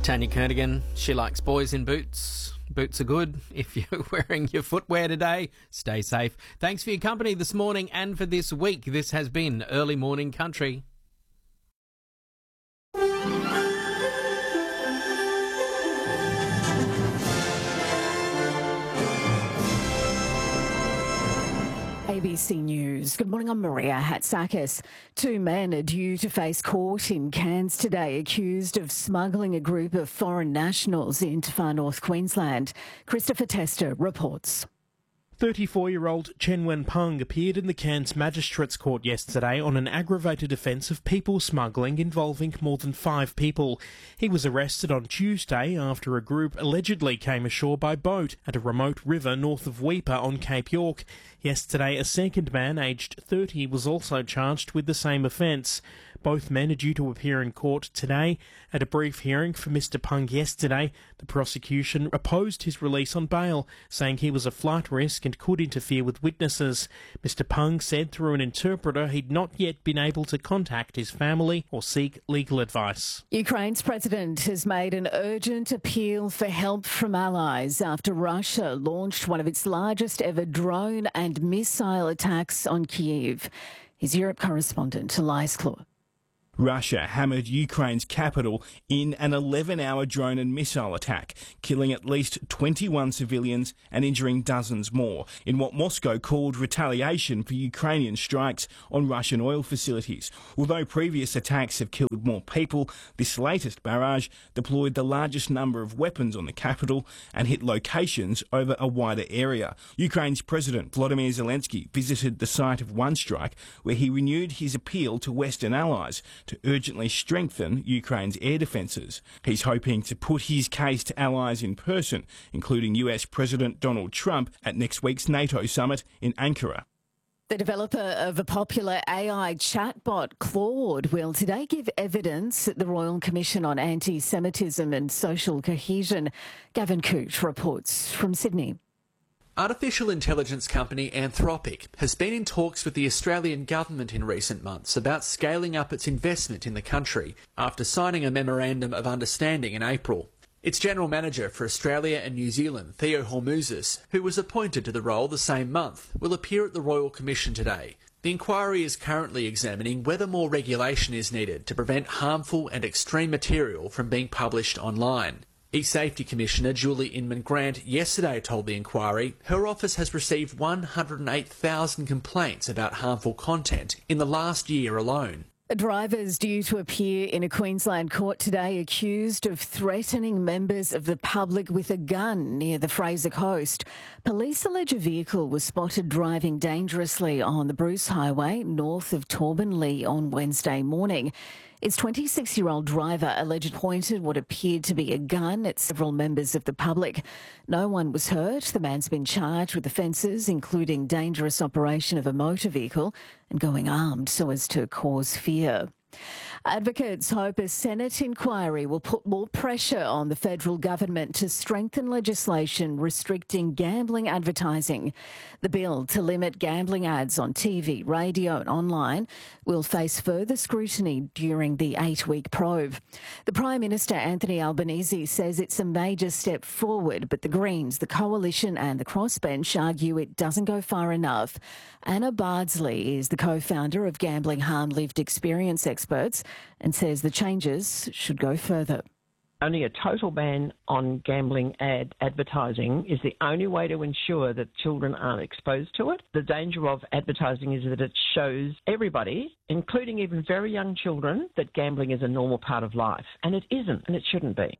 Tanya Kernigan, she likes boys in boots. Boots are good. If you're wearing your footwear today, stay safe. Thanks for your company this morning and for this week. This has been Early Morning Country. ABC News. Good morning, I'm Maria Hatzakis. Two men are due to face court in Cairns today, accused of smuggling a group of foreign nationals into far north Queensland. Christopher Tester reports. 34-year-old Chen Wen-peng appeared in the Cairns Magistrates Court yesterday on an aggravated offence of people smuggling involving more than 5 people. He was arrested on Tuesday after a group allegedly came ashore by boat at a remote river north of Weipa on Cape York. Yesterday, a second man, aged 30, was also charged with the same offence. Both men are due to appear in court today. At a brief hearing for Mr Peng yesterday, the prosecution opposed his release on bail, saying he was a flight risk and could interfere with witnesses. Mr Peng said through an interpreter he'd not yet been able to contact his family or seek legal advice. Ukraine's president has made an urgent appeal for help from allies after Russia launched one of its largest ever drone and missile attacks on Kyiv. His Europe correspondent, Elias Claw. Russia hammered Ukraine's capital in an 11-hour drone and missile attack, killing at least 21 civilians and injuring dozens more, in what Moscow called retaliation for Ukrainian strikes on Russian oil facilities. Although previous attacks have killed more people, this latest barrage deployed the largest number of weapons on the capital and hit locations over a wider area. Ukraine's President Volodymyr Zelensky visited the site of one strike, where he renewed his appeal to Western allies to urgently strengthen Ukraine's air defences. He's hoping to put his case to allies in person, including US President Donald Trump at next week's NATO summit in Ankara. The developer of a popular AI chatbot, Claude, will today give evidence at the Royal Commission on Anti-Semitism and Social Cohesion. Gavin Coote reports from Sydney. Artificial intelligence company Anthropic has been in talks with the Australian government in recent months about scaling up its investment in the country after signing a memorandum of understanding in April. Its general manager for Australia and New Zealand, Theo Hormouzis, who was appointed to the role the same month, will appear at the Royal Commission today. The inquiry is currently examining whether more regulation is needed to prevent harmful and extreme material from being published online. E-Safety Commissioner Julie Inman-Grant yesterday told the inquiry her office has received 108,000 complaints about harmful content in the last year alone. A driver is due to appear in a Queensland court today accused of threatening members of the public with a gun near the Fraser Coast. Police allege a vehicle was spotted driving dangerously on the Bruce Highway north of Torbanley on Wednesday morning. Its 26-year-old driver allegedly pointed what appeared to be a gun at several members of the public. No one was hurt. The man's been charged with offences, including dangerous operation of a motor vehicle and going armed so as to cause fear. Advocates hope a Senate inquiry will put more pressure on the federal government to strengthen legislation restricting gambling advertising. The bill to limit gambling ads on TV, radio and online will face further scrutiny during the 8-week probe. The Prime Minister, Anthony Albanese, says it's a major step forward, but the Greens, the Coalition and the Crossbench argue it doesn't go far enough. Anna Bardsley is the co-founder of Gambling Harm Lived Experience Experts and says the changes should go further. Only a total ban on gambling advertising is the only way to ensure that children aren't exposed to it. The danger of advertising is that it shows everybody, including even very young children, that gambling is a normal part of life. And it isn't, and it shouldn't be.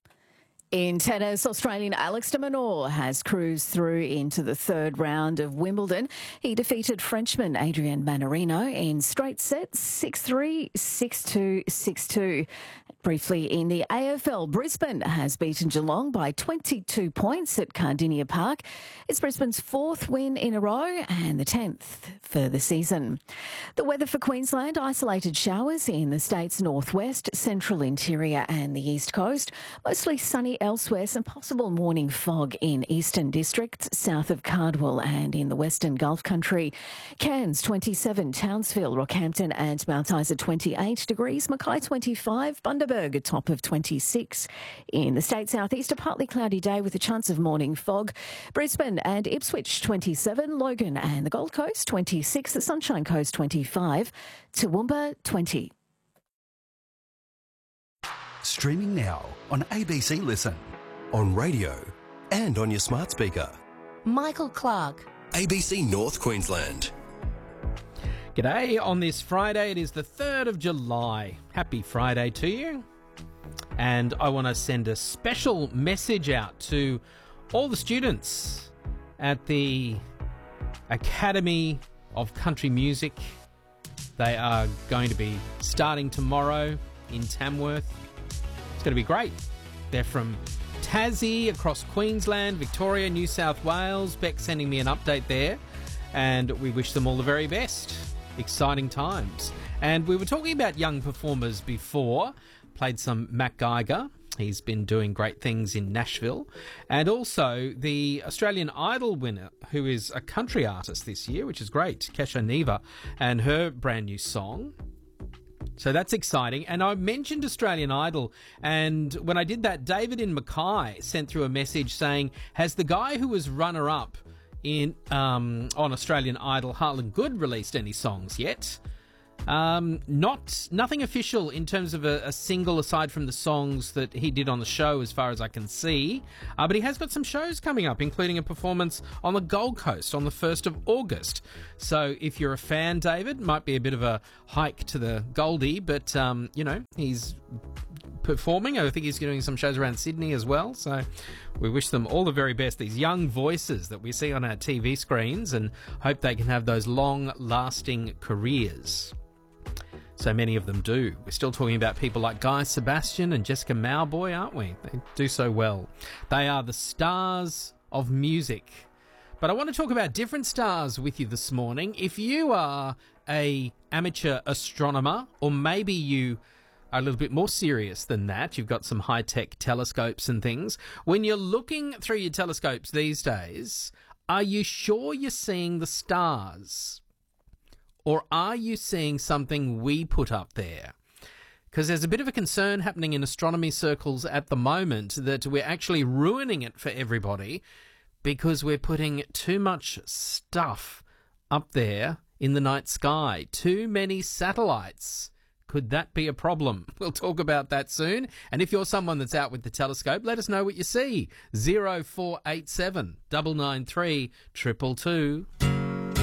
In tennis, Australian Alex de Minaur has cruised through into the third round of Wimbledon. He defeated Frenchman Adrian Manarino in straight sets, 6-3, 6-2, 6-2. Briefly in the AFL, Brisbane has beaten Geelong by 22 points at Cardinia Park. It's Brisbane's 4th win in a row and the 10th for the season. The weather for Queensland, isolated showers in the state's northwest, central interior and the east coast. Mostly sunny cloudy elsewhere. Some possible morning fog in eastern districts, south of Cardwell and in the western Gulf country. Cairns 27, Townsville, Rockhampton and Mount Isa 28 degrees, Mackay 25, Bundaberg a top of 26. In the state southeast, a partly cloudy day with a chance of morning fog. Brisbane and Ipswich 27, Logan and the Gold Coast 26, the Sunshine Coast 25, Toowoomba 20. Streaming now on ABC Listen, on radio and on your smart speaker. Michael Clark. ABC North Queensland. G'day, on this Friday, it is the 3rd of July. Happy Friday to you. And I want to send a special message out to all the students at the Academy of Country Music. They are going to be starting tomorrow in Tamworth. It's going to be great. They're from Tassie, across Queensland, Victoria, New South Wales. Beck sending me an update there. And we wish them all the very best. Exciting times. And we were talking about young performers before. Played some Matt Geiger. He's been doing great things in Nashville. And also the Australian Idol winner, who is a country artist this year, which is great, Kesha Neva, and her brand new song. So that's exciting. And I mentioned Australian Idol, and when I did that, David in Mackay sent through a message saying, has the guy who was runner-up in on Australian Idol, Harlan Good, released any songs yet? Nothing official in terms of a single aside from the songs that he did on the show as far as I can see. But he has got some shows coming up, including a performance on the Gold Coast on the 1st of August. So if you're a fan, David, might be a bit of a hike to the Goldie, but, he's performing. I think he's doing some shows around Sydney as well. So we wish them all the very best, these young voices that we see on our TV screens, and hope they can have those long-lasting careers. So many of them do. We're still talking about people like Guy Sebastian and Jessica Mauboy, aren't we? They do so well. They are the stars of music. But I want to talk about different stars with you this morning. If you are an amateur astronomer, or maybe you are a little bit more serious than that, you've got some high-tech telescopes and things, when you're looking through your telescopes these days, are you sure you're seeing the stars? Or are you seeing something we put up there? Because there's a bit of a concern happening in astronomy circles at the moment that we're actually ruining it for everybody because we're putting too much stuff up there in the night sky. Too many satellites. Could that be a problem? We'll talk about that soon. And if you're someone that's out with the telescope, let us know what you see. 0487 993 222.